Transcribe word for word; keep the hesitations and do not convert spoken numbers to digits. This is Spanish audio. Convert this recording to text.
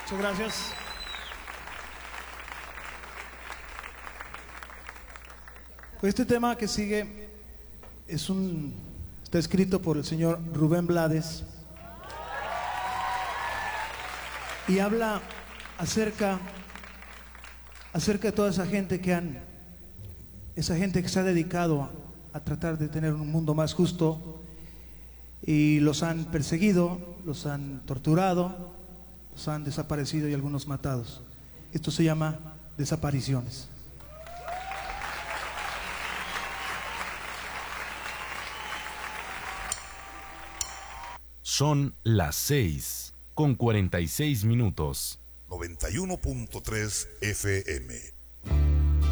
Muchas gracias. Pues este tema que sigue es un, está escrito por el señor Rubén Blades y habla acerca, acerca de toda esa gente que han, esa gente que se ha dedicado a, a tratar de tener un mundo más justo y los han perseguido, los han torturado, los han desaparecido y algunos matados. Esto se llama desapariciones. Son las seis con cuarenta y seis minutos. noventa y uno punto tres F M.